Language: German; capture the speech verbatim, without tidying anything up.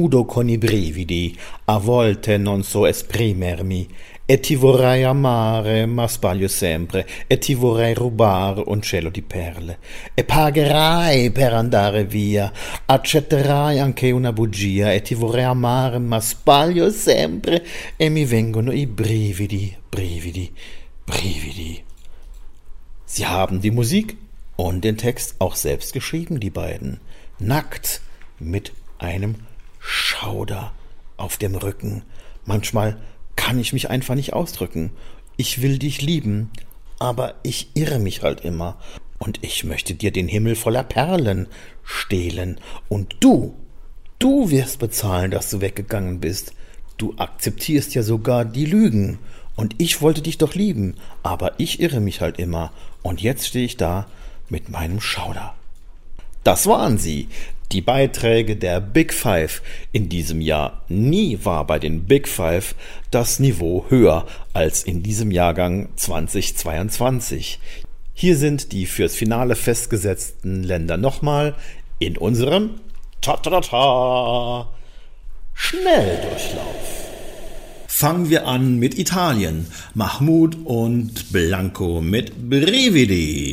nudo con i brividi, a volte non so esprimermi, e ti vorrei amare, ma sbaglio sempre, e ti vorrei rubare un cielo di perle, e pagherai per andare via, accetterai anche una bugia, e ti vorrei amare, ma sbaglio sempre, e mi vengono i brividi, brividi, brividi. Sie haben die Musik und den Text auch selbst geschrieben, die beiden. Nackt mit einem Schauder auf dem Rücken. Manchmal kann ich mich einfach nicht ausdrücken. Ich will dich lieben, aber ich irre mich halt immer. Und ich möchte dir den Himmel voller Perlen stehlen. Und du, du wirst bezahlen, dass du weggegangen bist. Du akzeptierst ja sogar die Lügen. Und ich wollte dich doch lieben, aber ich irre mich halt immer. Und jetzt stehe ich da mit meinem Schauder. Das waren sie, die Beiträge der Big Five in diesem Jahr. Nie war bei den Big Five das Niveau höher als in diesem Jahrgang zweitausendzweiundzwanzig. Hier sind die fürs Finale festgesetzten Länder nochmal in unserem Ta-ta-ta-ta Schnelldurchlauf. Fangen wir an mit Italien. Mahmood und Blanco mit Brividi.